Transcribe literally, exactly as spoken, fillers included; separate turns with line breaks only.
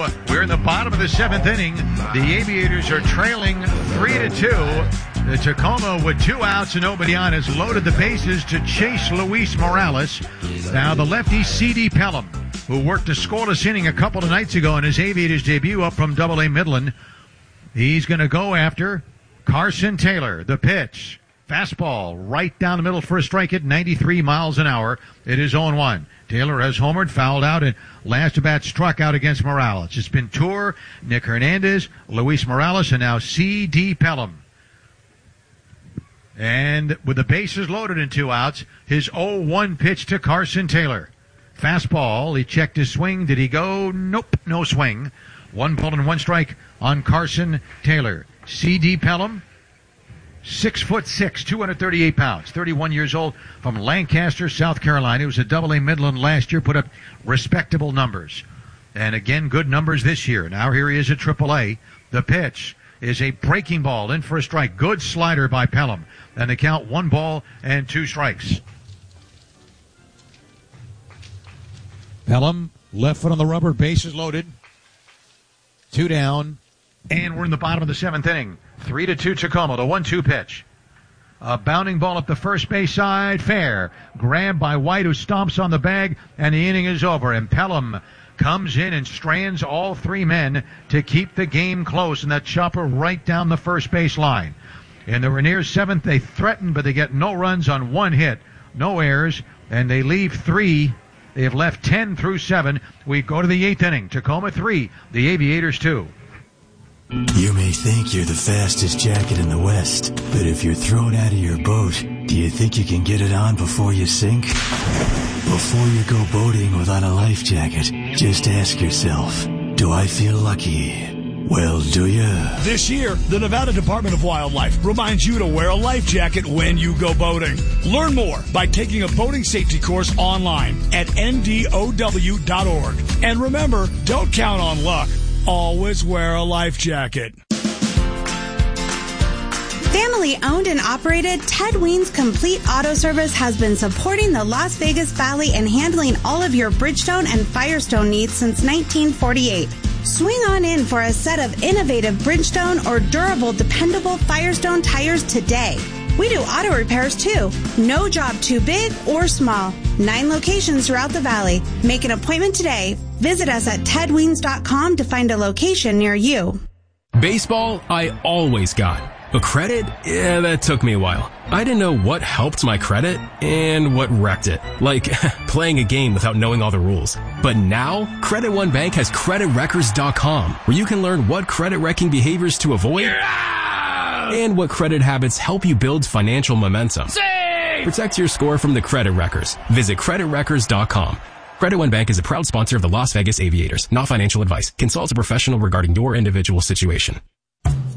We're in the bottom of the seventh inning. The Aviators are trailing three to two. The Tacoma, with two outs and nobody on, has loaded the bases to chase Luis Morales. Now the lefty C D Pelham, who worked a scoreless inning a couple of nights ago in his Aviators debut up from Double A Midland. He's going to go after Carson Taylor. The pitch. Fastball right down the middle for a strike at ninety-three miles an hour. It is oh one. Taylor has homered, fouled out, and last at bat struck out against Morales. It's been Tour, Nick Hernandez, Luis Morales, and now C D Pelham. And with the bases loaded and two outs, his oh one pitch to Carson Taylor. Fastball, he checked his swing. Did he go? Nope, no swing. One ball and one strike on Carson Taylor. C D Pelham, six foot six, two hundred thirty-eight pounds, thirty-one years old, from Lancaster, South Carolina. He was at Double A Midland last year, put up respectable numbers. And again, good numbers this year. Now here he is at Triple A. The pitch is a breaking ball in for a strike. Good slider by Pelham. And the count, one ball and two strikes. Pelham, left foot on the rubber, bases loaded. Two down, and we're in the bottom of the seventh inning. Three to two Tacoma, the one two pitch. A bounding ball up the first base side, fair. Grabbed by White, who stomps on the bag, and the inning is over. And Pelham comes in and strands all three men to keep the game close, and that chopper right down the first base line. In the Rainier seventh, they threaten, but they get no runs on one hit, no errors, and they leave three. They have left ten through seven. We go to the eighth inning. Tacoma three, the Aviators two.
You may think you're the fastest jacket in the West, but if you're thrown out of your boat, do you think you can get it on before you sink? Before you go boating without a life jacket, just ask yourself, do I feel lucky? Well, do you?
This year, the Nevada Department of Wildlife reminds you to wear a life jacket when you go boating. Learn more by taking a boating safety course online at N D O W dot org. And remember, don't count on luck. Always wear a life jacket.
Family owned and operated, Ted Ween's Complete Auto Service has been supporting the Las Vegas Valley and handling all of your Bridgestone and Firestone needs since nineteen forty-eight. Swing on in for a set of innovative Bridgestone or durable, dependable Firestone tires today. We do auto repairs too. No job too big or small. Nine locations throughout the valley. Make an appointment today. Visit us at ted weens dot com to find a location near you.
Baseball, I always got. But credit? Yeah, that took me a while. I didn't know what helped my credit and what wrecked it. Like playing a game without knowing all the rules. But now, Credit One Bank has credit wreckers dot com, where you can learn what credit wrecking behaviors to avoid and what credit habits help you build financial momentum. Save! Protect your score from the credit wreckers. Visit credit wreckers dot com. Credit One Bank is a proud sponsor of the Las Vegas Aviators. Not financial advice. Consult a professional regarding your individual situation.